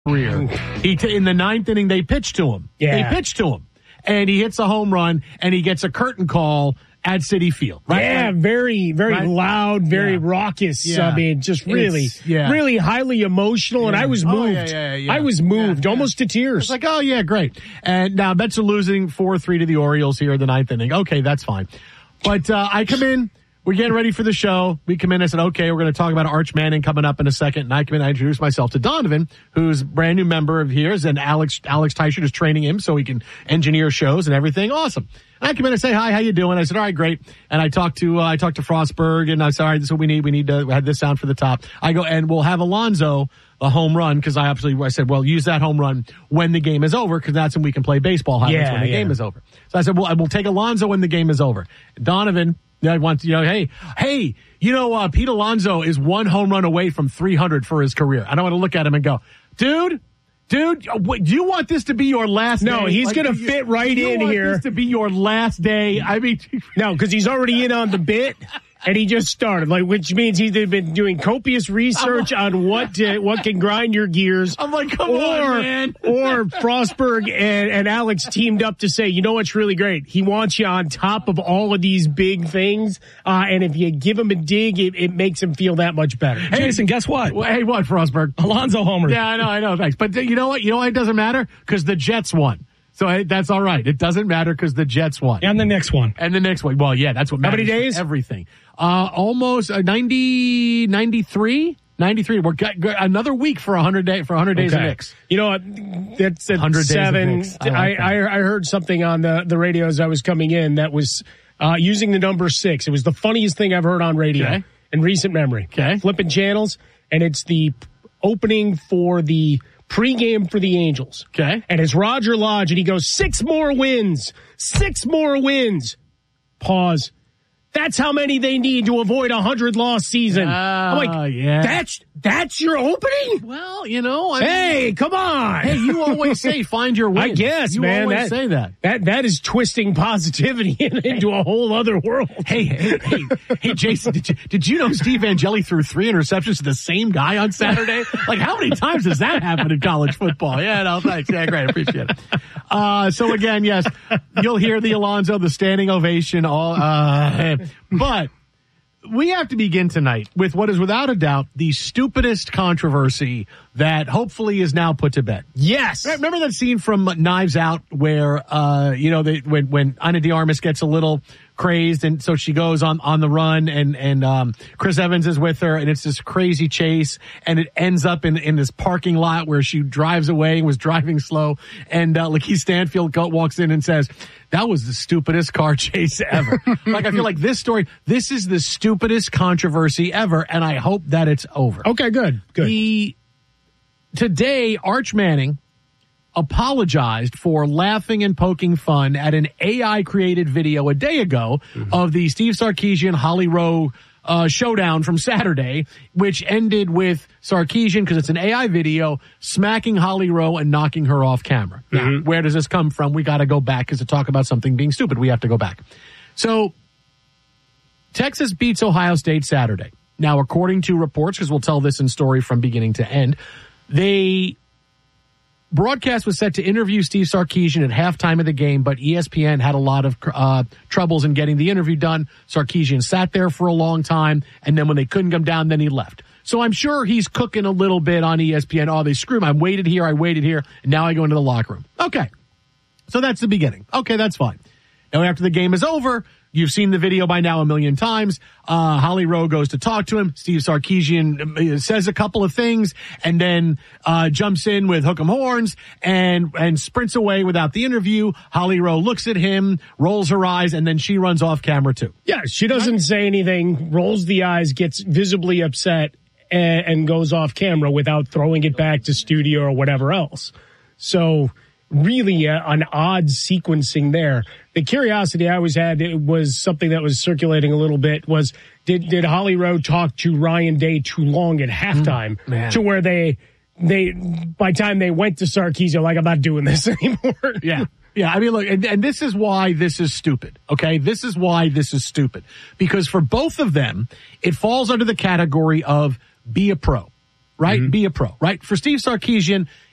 career. In the ninth inning, they pitched to him. Yeah. They pitched to him. And he hits a home run, and he gets a curtain call at Citi Field. Right? Yeah, very, very right? loud, very raucous. Yeah. I mean, just really, really highly emotional. And I was moved. I was moved almost to tears. It's like, oh, yeah, great. And now Mets are losing 4-3 to the Orioles here in the ninth inning. Okay, that's fine. But I come in. We're getting ready for the show. We come in. I said, okay, we're going to talk about Arch Manning coming up in a second. And I come in. I introduce myself to Donovan, who's a brand new member of here. And Alex Teichert is training him so he can engineer shows and everything. Awesome. And I come in and say, hi, how you doing? I said, all right, great. And I talked to Frostberg, and I said, all right, this is what we need. We need to have this sound for the top. I go, and we'll have Alonso a home run, because I said, well, use that home run when the game is over, because that's when we can play baseball highlights when the game is over. So I said, well, we'll take Alonso when the game is over. Donovan, I want hey, Pete Alonso is one home run away from 300 for his career. I don't want to look at him and go, dude, do you want this to be your last day? No, he's going to fit right in here. Want this to be your last day? I mean, no, because he's already in on the bit. And he just started, which means he's been doing copious research on what can grind your gears. I'm like, come on, man. Or Frostberg and Alex teamed up to say, you know what's really great? He wants you on top of all of these big things. And if you give him a dig, it makes him feel that much better. Hey, Jason, guess what? Hey, what, Frostberg? Alonso homer. Yeah, I know, thanks. But you know what? You know why it doesn't matter? Because the Jets won. So that's all right. It doesn't matter because the Jets won. And the next one. Well, yeah, that's what matters. How many days? Everything. Almost 93. We're another week for 100 days of Knicks. You know what? That's at 100 7. Days of Knicks. I heard something on the radio as I was coming in that was using the number 6. It was the funniest thing I've heard on radio in recent memory. Okay. Flipping channels, and it's the opening for the pregame for the Angels. Okay. And it's Roger Lodge, and he goes, 6 more wins. 6 more wins. Pause. That's how many they need to avoid a 100-loss season. I'm like, that's your opening? Well, hey, come on. Hey, you always say find your wins. I guess, you man. You always say that. That is twisting positivity into a whole other world. Hey, Jason, did you know Steve Angeli threw 3 interceptions to the same guy on Saturday? Like, how many times does that happen in college football? Yeah, no, thanks. Yeah, great. Appreciate it. So again, yes, you'll hear the Alonso, the standing ovation, but we have to begin tonight with what is without a doubt the stupidest controversy that hopefully is now put to bed. Yes. Remember that scene from Knives Out where, when Ana de Armas gets a little crazed, and so she goes on the run, and Chris Evans is with her, and it's this crazy chase, and it ends up in this parking lot where she drives away and was driving slow, and Lakeith Stanfield walks in and says, that was the stupidest car chase ever. I feel like this is the stupidest controversy ever, and I hope that it's over. Okay, good. Today, Arch Manning apologized for laughing and poking fun at an AI-created video a day ago of the Steve Sarkisian Holly Rowe showdown from Saturday, which ended with Sarkisian, because it's an AI video, smacking Holly Rowe and knocking her off camera. Now, where does this come from? We got to go back, because to talk about something being stupid, we have to go back. So, Texas beats Ohio State Saturday. Now, according to reports, because we'll tell this in story from beginning to end, broadcast was set to interview Steve Sarkisian at halftime of the game, but ESPN had a lot of troubles in getting the interview done. Sarkisian sat there for a long time, and then when they couldn't come down, then he left. So I'm sure he's cooking a little bit on ESPN. Oh, they screw him. I waited here, and now I go into the locker room. Okay. So that's the beginning. Okay, that's fine. Now, after the game is over, you've seen the video by now a million times. Holly Rowe goes to talk to him. Steve Sarkisian says a couple of things, and then jumps in with hook 'em horns and sprints away without the interview. Holly Rowe looks at him, rolls her eyes, and then she runs off camera too. Yeah, she doesn't say anything, rolls the eyes, gets visibly upset, and goes off camera without throwing it back to studio or whatever else. So really an odd sequencing there. The curiosity I always had, it was something that was circulating a little bit, was did Holly Rowe talk to Ryan Day too long at halftime to where they by the time they went to Sarkisian, like, I'm not doing this anymore. Yeah. Yeah, I mean, look, and this is why this is stupid, okay? This is why this is stupid. Because for both of them, it falls under the category of be a pro, right? Be a pro, right? For Steve Sarkisian,